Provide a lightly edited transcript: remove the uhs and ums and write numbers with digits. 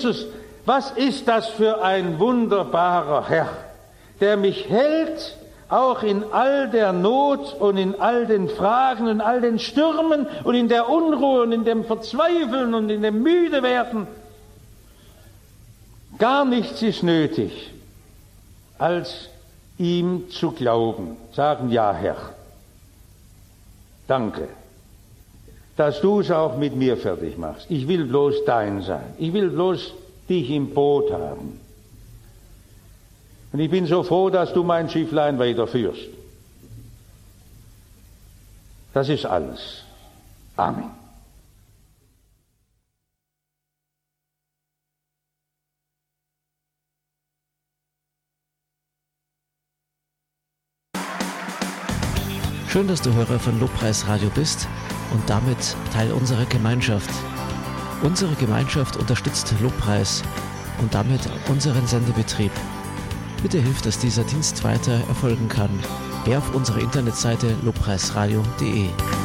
Jesus, was ist das für ein wunderbarer Herr, der mich hält, auch in all der Not und in all den Fragen und all den Stürmen und in der Unruhe und in dem Verzweifeln und in dem Müdewerden. Gar nichts ist nötig, als ihm zu glauben. Sagen, ja, Herr, danke, dass du es auch mit mir fertig machst. Ich will bloß dein sein. Ich will bloß dich im Boot haben. Und ich bin so froh, dass du mein Schifflein weiterführst. Das ist alles. Amen. Schön, dass du Hörer von Lobpreis Radio bist und damit Teil unserer Gemeinschaft. Unsere Gemeinschaft unterstützt Lobpreis und damit unseren Sendebetrieb. Bitte hilf, dass dieser Dienst weiter erfolgen kann. Geh auf unsere Internetseite lobpreisradio.de.